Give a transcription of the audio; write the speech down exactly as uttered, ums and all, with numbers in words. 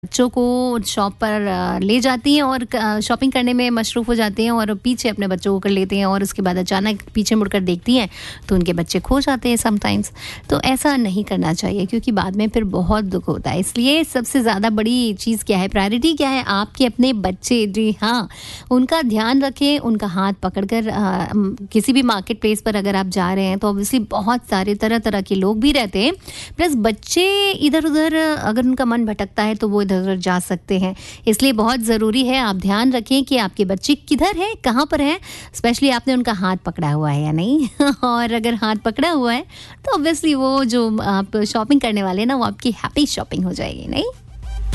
बच्चों को शॉप पर अ, ले जाती हैं और क शॉपिंग करने में मशरूफ़ हो जाती हैं और पीछे अपने बच्चों को कर लेती हैं और उसके बाद अचानक पीछे मुड़कर देखती हैं, तो उनके बच्चे खो जाते हैं समटाइम्स। तो ऐसा नहीं करना चाहिए क्योंकि बाद में फिर बहुत दुःख होता है। इसलिए सबसे ज़्यादा बड़ी चीज़ क्या है, प्रायोरिटी क्या है? आपके अपने बच्चे, जी हाँ, उनका ध्यान रखें, उनका हाथ पकड़कर अ, उम, किसी भी मार्केट प्लेस पर अगर आप जा रहे हैं, तो ऑब्वियसली बहुत सारे तरह-तरह के लोग भी रहते हैं। प्लस बच्चे इधर-उधर अगर उनका मन भटकता है, तो वो इधर-उधर जा सकते हैं। इसलिए बहुत ज़रूरी है आप ध्यान रखें कि आपके बच्चे किधर हैं, कहाँ पर हैं, स्पेशली आपने उनका हाथ पकड़ा हुआ है या नहीं। और अगर हाथ पकड़ा हुआ है, तो ऑब्वियसली वो जो आप शॉपिंग करने वाले हैं ना, वो आपकी हैप्पी शॉपिंग हो जाएगी, नहीं?